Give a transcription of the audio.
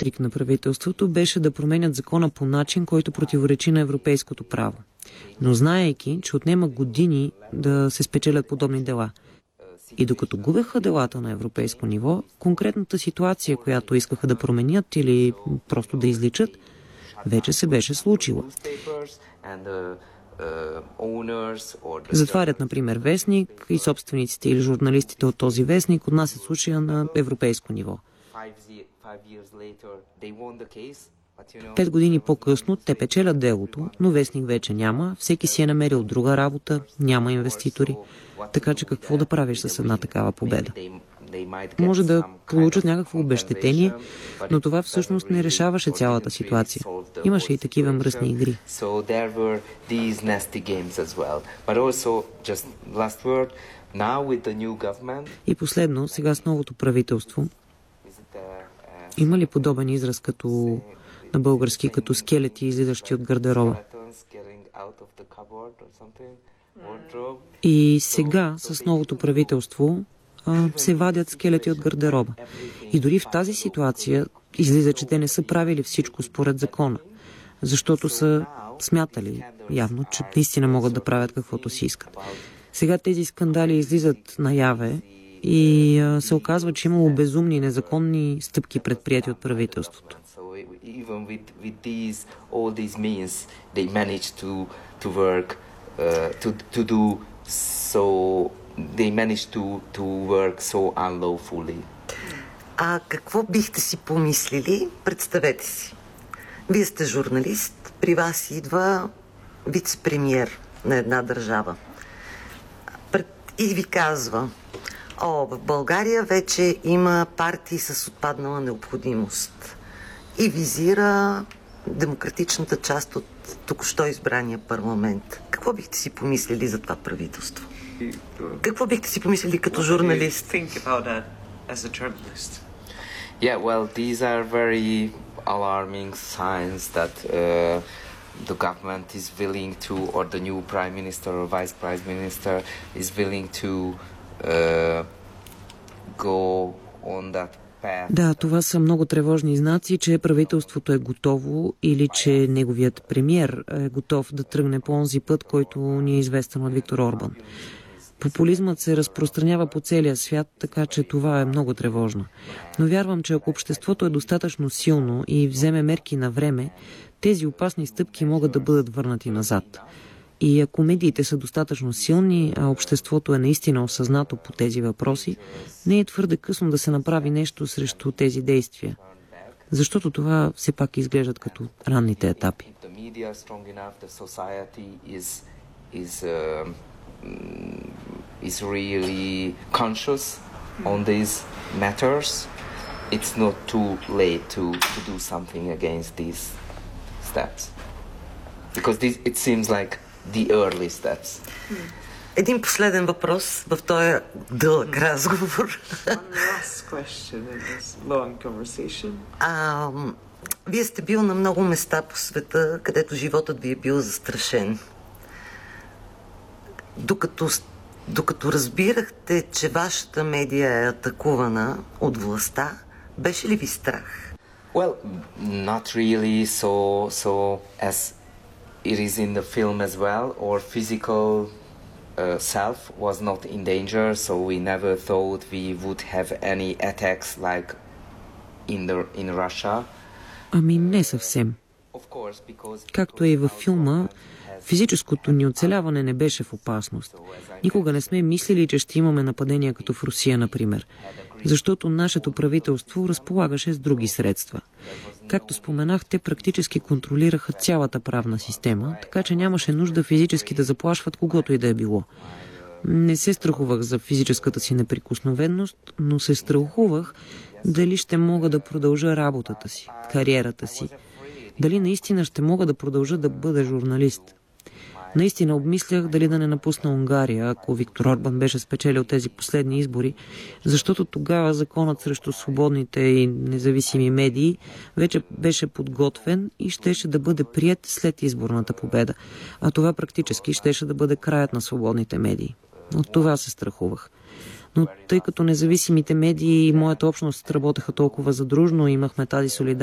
трик на правителството беше да променят закона по начин, който противоречи на европейското право. Но знаейки, че отнема години да се спечелят подобни дела. И докато губеха делата на европейско ниво, конкретната ситуация, която искаха да променят или просто да изличат, вече се беше случила. Затварят, например, вестник и собствениците или журналистите от този вестник отнасят случая на европейско ниво. 5 години по-късно те печелят делото, но вестник вече няма, всеки си е намерил друга работа, няма инвеститори. Така че какво да правиш с една такава победа? Може да получат някакво обезщетение, но това всъщност не решаваше цялата ситуация. Имаше и такива мръсни игри. И последно, сега с новото правителство, има ли подобен израз като на български, като скелети, излизащи от гардероба? И сега с новото правителство се вадят скелети от гардероба. И дори в тази ситуация излиза, че те не са правили всичко според закона, защото са смятали явно, че наистина могат да правят каквото си искат. Сега тези скандали излизат наяве и се оказва, че имало безумни, незаконни стъпки предприети от правителството. А какво бихте си помислили? Представете си. Вие сте журналист, при вас идва вице-премиер на една държава. И ви казва: в България вече има партии с отпаднала необходимост. И визира демократичната част от току-що избрания парламент. Какво бихте си помислили за това правителство? Какво бихте си помислили като журналист? Yeah, well, these are very alarming signs that the government is willing to, or the new prime minister or vice prime minister is willing to go on that path. Да, това са много тревожни знаци, че правителството е готово или че неговият премиер е готов да тръгне по онзи път, който ни е известен от Виктор Орбан. Популизмът се разпространява по целия свят, така че това е много тревожно. Но вярвам, че ако обществото е достатъчно силно и вземе мерки на време, тези опасни стъпки могат да бъдат върнати назад. И ако медиите са достатъчно силни, а обществото е наистина осъзнато по тези въпроси, не е твърде късно да се направи нещо срещу тези действия. Защото това все пак изглеждат като ранните етапи. Is really conscious on these matters. It's not too late to do something against these steps. Because it seems like the early steps. Един последен въпрос в този дълъг разговор. Вие сте бил на много места по света, където животът ви е бил застрашен. Докато разбирахте, че вашата медия е атакувана от властта, беше ли ви страх? Well, not really so as it is in the film as well. Our physical self was not in danger, so we never thought we would have any attacks like in Russia. Ами не съвсем. Както е и във филма, физическото ни оцеляване не беше в опасност. Никога не сме мислили, че ще имаме нападения като в Русия, например. Защото нашето правителство разполагаше с други средства. Както споменах, те практически контролираха цялата правна система, така че нямаше нужда физически да заплашват когото и да е било. Не се страхувах за физическата си неприкосновенност, но се страхувах дали ще мога да продължа работата си, кариерата си. Дали наистина ще мога да продължа да бъда журналист. Наистина обмислях дали да не напусна Унгария, ако Виктор Орбан беше спечелил тези последни избори, защото тогава законът срещу свободните и независими медии вече беше подготвен и щеше да бъде приет след изборната победа. А това практически щеше да бъде краят на свободните медии. От това се страхувах. Но тъй като независимите медии и моята общност работеха толкова задружно и имахме тази солидарност,